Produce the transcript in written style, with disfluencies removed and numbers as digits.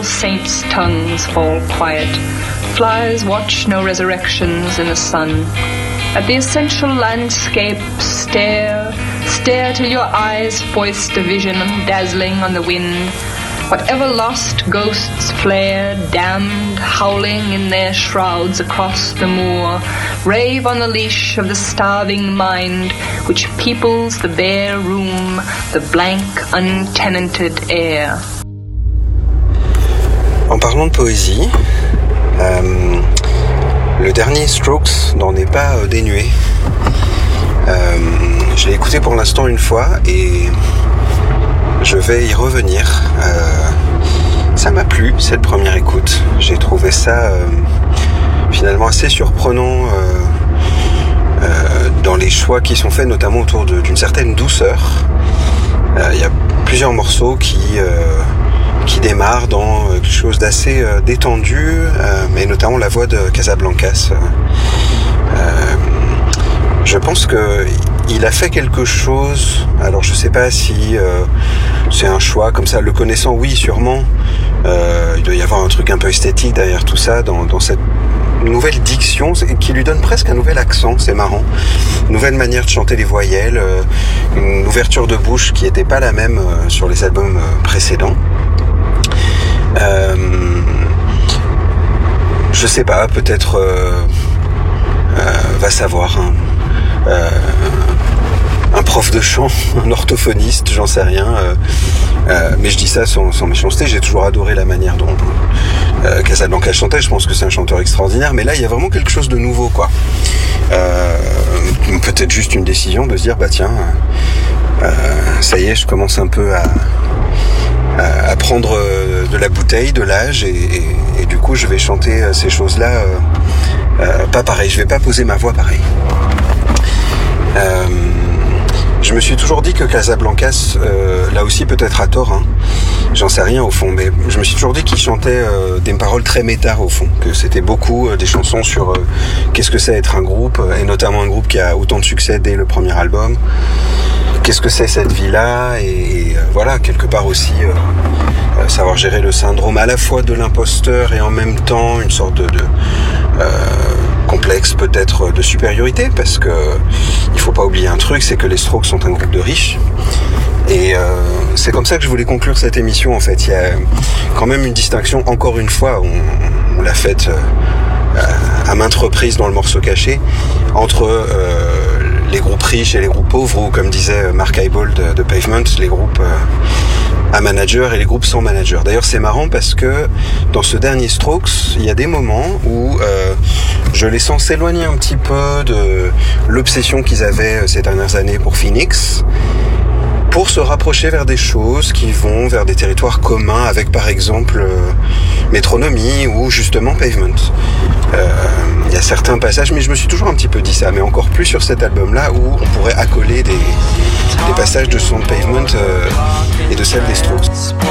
all saints' tongues fall quiet. Flies watch no resurrections in the sun. At the essential landscape stare till your eyes foist a vision dazzling on the wind. Whatever lost ghosts flare, damned, howling in their shrouds across the moor, rave on the leash of the starving mind, which peoples the bare room, the blank, untenanted air. En parlant de poésie, le dernier Strokes n'en est pas dénué. Je l'ai écouté pour l'instant une fois et je vais y revenir. Ça m'a plu, cette première écoute. J'ai trouvé ça finalement assez surprenant dans les choix qui sont faits, notamment autour d'une certaine douceur. Il y a plusieurs morceaux qui démarrent dans quelque chose d'assez détendu, mais notamment la voix de Casablancas. Je pense qu'il a fait quelque chose, alors je sais pas si c'est un choix comme ça, le connaissant, oui, sûrement. Il doit y avoir un truc un peu esthétique derrière tout ça, dans cette nouvelle diction qui lui donne presque un nouvel accent, c'est marrant. Une nouvelle manière de chanter les voyelles, une ouverture de bouche qui n'était pas la même sur les albums précédents. Je sais pas, peut-être va savoir, hein. Un prof de chant, un orthophoniste, j'en sais rien, mais je dis ça sans méchanceté. J'ai toujours adoré la manière dont Casablancas chantait. Je pense que c'est un chanteur extraordinaire, mais là il y a vraiment quelque chose de nouveau, quoi. Peut-être juste une décision de se dire, bah tiens, ça y est, je commence un peu à prendre de la bouteille, de l'âge, et du coup je vais chanter ces choses-là pas pareil, je vais pas poser ma voix pareil. Je me suis toujours dit que Casablancas, là aussi peut-être à tort, hein, j'en sais rien au fond, mais je me suis toujours dit qu'il chantait des paroles très méta au fond, que c'était beaucoup des chansons sur qu'est-ce que c'est être un groupe, et notamment un groupe qui a autant de succès dès le premier album. Qu'est-ce que c'est cette vie-là, et voilà, quelque part aussi savoir gérer le syndrome à la fois de l'imposteur et en même temps une sorte de complexe peut-être de supériorité, parce que il faut pas oublier un truc, c'est que les Strokes sont un groupe de riches, et c'est comme ça que je voulais conclure cette émission en fait. Il y a quand même une distinction, encore une fois, on l'a faite à maintes reprises dans le morceau caché, entre les groupes riches et les groupes pauvres, ou comme disait Mark Heybold de Pavement, les groupes à manager et les groupes sans manager. D'ailleurs c'est marrant parce que dans ce dernier Strokes, il y a des moments où je les sens s'éloigner un petit peu de l'obsession qu'ils avaient ces dernières années pour Phoenix, pour se rapprocher vers des choses qui vont vers des territoires communs avec par exemple Metronomy ou justement Pavement. Il y a certains passages, mais je me suis toujours un petit peu dit ça, mais encore plus sur cet album-là où on pourrait accoler des passages de son de Pavement et de celle des Strokes.